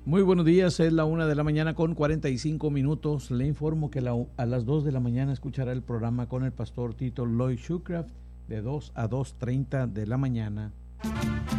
Muy buenos días, es la 1:45 a.m. Le informo que a las 2 de la mañana escuchará el programa con el pastor Tito Lloyd Shoecraft de 2 a 2:30 de la mañana.